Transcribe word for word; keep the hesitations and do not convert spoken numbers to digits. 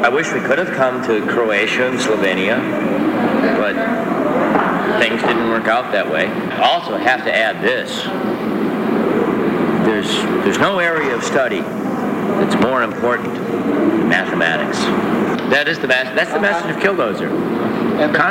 I wish we could have come to Croatia and Slovenia, but things didn't work out that way. I also have to add this. There's, there's no area of study that's more important than mathematics. That is the, that's the message of Killdozer.